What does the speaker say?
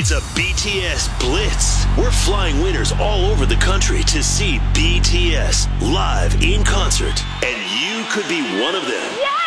It's a BTS Blitz. We're flying winners all over the country to see BTS live in concert, and you could be one of them. Yes!